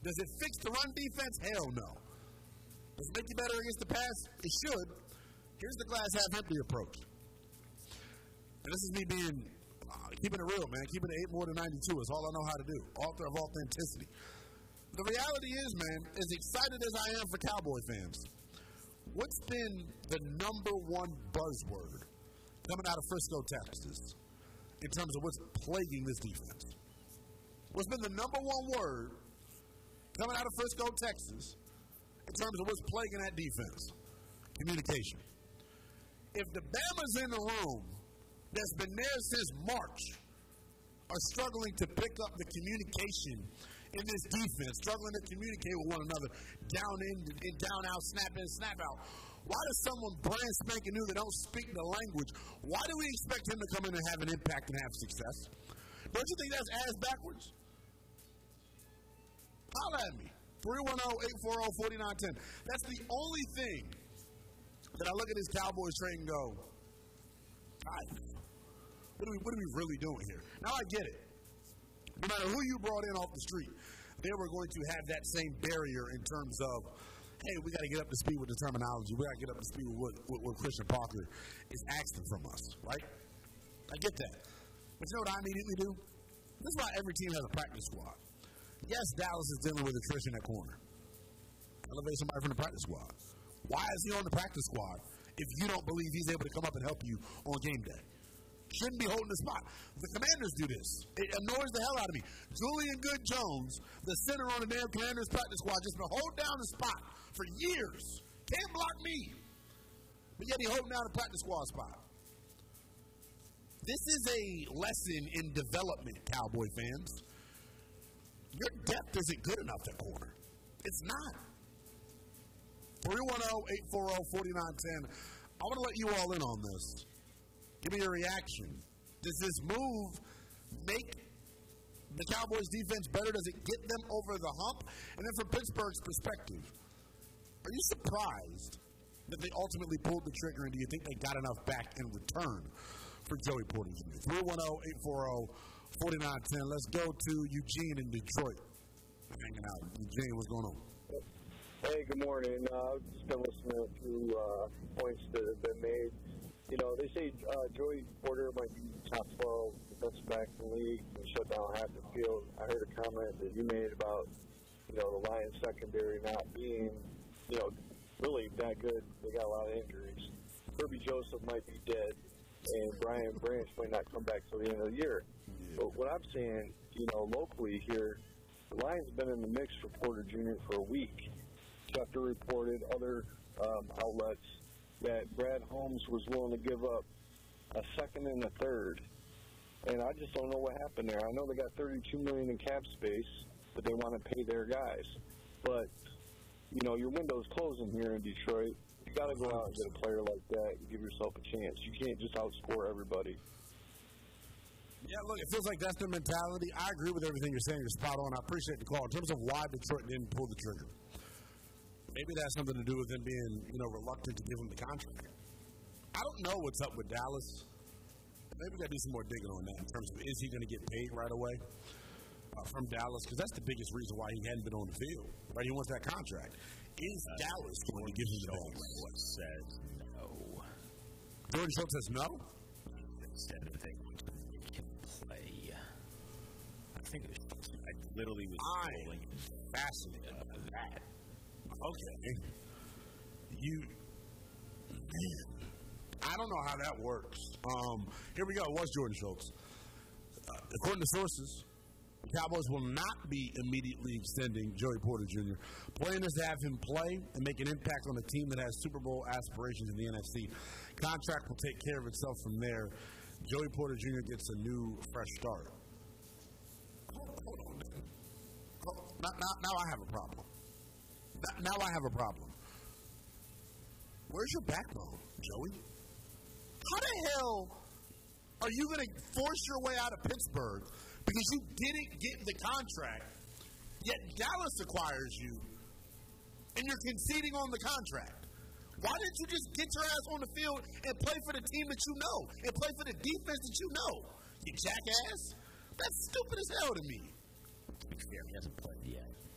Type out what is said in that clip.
Does it fix the run defense? Hell no. Does it make you better against the pass? It should. Here's the glass half empty approach. And this is me keeping it real, man. Keeping it 8 more than 92 is all I know how to do. Author of authenticity. The reality is, man, as excited as I am for Cowboy fans, what's been the number one buzzword coming out of Frisco, Texas, in terms of what's plaguing this defense? What's been the number one word coming out of Frisco, Texas, in terms of what's plaguing that defense? Communication. If the Bama's in the room that's been there since March are struggling to pick up the communication in this defense, struggling to communicate with one another, down in and down out, snap in, snap out, why does someone brand spanking new that don't speak the language, why do we expect him to come in and have an impact and have success? Don't you think that's ass backwards? Holla at me. 310-840-4910. That's the only thing that I look at this Cowboys trade and go, God, what are we really doing here? Now I get it. No matter who you brought in off the street, they were going to have that same barrier in terms of, hey, we got to get up to speed with the terminology. We got to get up to speed with what Christian Parker is asking from us, right? I get that. But you know what I immediately do? This is why every team has a practice squad. Yes, Dallas is dealing with attrition at corner. Elevate somebody from the practice squad. Why is he on the practice squad if you don't believe he's able to come up and help you on game day? Shouldn't be holding the spot. The Commanders do this. It annoys the hell out of me. Julian Good-Jones, the center on the damn Commanders practice squad, just been holding down the spot for years. Can't block me. But yet he holding down the practice squad spot. This is a lesson in development, Cowboy fans. Your depth isn't good enough at corner. It's not. 310-840-4910. I want to let you all in on this. Give me your reaction. Does this move make the Cowboys' defense better? Does it get them over the hump? And then from Pittsburgh's perspective, are you surprised that they ultimately pulled the trigger, and do you think they got enough back in return for Joey Porter Jr.? 310-840-4910. Let's go to Eugene in Detroit. Hanging out. Eugene, what's going on? Hey, good morning. I've just been listening to points that have been made. You know, they say Joey Porter might be top 12 defensive back in the league and shut down half the field. I heard a comment that you made about, the Lions secondary not being, really that good. They got a lot of injuries. Kirby Joseph might be dead, and Brian Branch might not come back till the end of the year. But what I'm saying, locally here, the Lions have been in the mix for Porter Jr. for a week. Schefter reported, other outlets, that Brad Holmes was willing to give up a second and a third. And I just don't know what happened there. I know they got $32 million in cap space, but they want to pay their guys. But, your window's closing here in Detroit. You got to go out and get a player like that and give yourself a chance. You can't just outscore everybody. Yeah, look, it feels like that's the mentality. I agree with everything you're saying. You're spot on. I appreciate the call. In terms of why Detroit didn't pull the trigger, maybe that's something to do with them being, reluctant to give him the contract. I don't know what's up with Dallas. Maybe we got to do some more digging on that in terms of, is he going to get paid right away from Dallas? Because that's the biggest reason why he hadn't been on the field. Right? He wants that contract. Is Dallas going to give him the ball? What says no? Jordan Schultz says no? Instead of they can play. I think it was, I literally was scrolling. Fascinated by that. Okay. I don't know how that works. Here we go. It was Jordan Schultz. According to sources, the Cowboys will not be immediately extending Joey Porter Jr. Plan is to have him play and make an impact on a team that has Super Bowl aspirations in the NFC. Contract will take care of itself from there. Joey Porter Jr. gets a new, fresh start. Hold on. Now I have a problem. Now I have a problem. Where's your backbone, Joey? How the hell are you going to force your way out of Pittsburgh because you didn't get the contract, yet Dallas acquires you, and you're conceding on the contract? Why didn't you just get your ass on the field and play for the team that you know and play for the defense that you know, you jackass? That's stupid as hell to me. To be fair, he hasn't played yet.